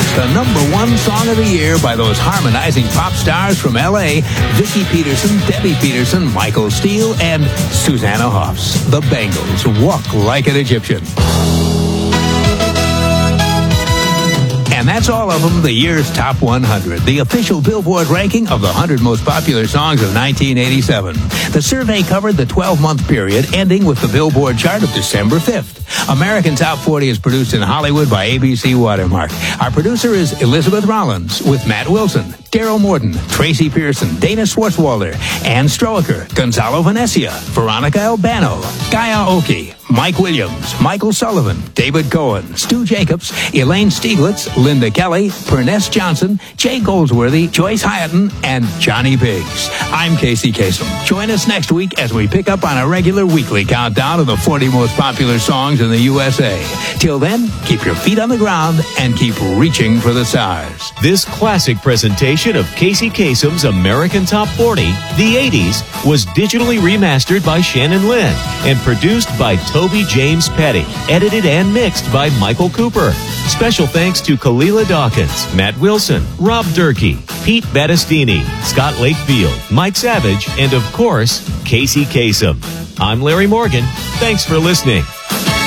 the #1 song of the year by those harmonizing pop stars from L.A., Vicki Peterson, Debbie Peterson, Michael Steele, and Susanna Hoffs. The Bangles, Walk Like an Egyptian. And that's all of them, the year's Top 100, the official Billboard ranking of the 100 most popular songs of 1987. The survey covered the 12-month period ending with the Billboard chart of December 5th. American Top 40 is produced in Hollywood by ABC Watermark. Our producer is Elizabeth Rollins with Matt Wilson, Daryl Morton, Tracy Pearson, Dana Schwartzwalder, Ann Stroker, Gonzalo Venecia, Veronica Albano, Gaia Oki, Mike Williams, Michael Sullivan, David Cohen, Stu Jacobs, Elaine Stieglitz, Linda Kelly, Perness Johnson, Jay Goldsworthy, Joyce Hyatton, and Johnny Biggs. I'm Casey Kasem. Join us next week as we pick up on a regular weekly countdown of the 40 most popular songs in the USA. Till then, keep your feet on the ground and keep reaching for the stars. This classic presentation of Casey Kasem's American Top 40, the 80s, was digitally remastered by Shannon Lynn and produced by Toby James Petty, edited and mixed by Michael Cooper. Special thanks to Kalila Dawkins, Matt Wilson, Rob Durkee, Pete Battistini, Scott Lakefield, Mike Savage, and of course, Casey Kasem. I'm Larry Morgan. Thanks for listening.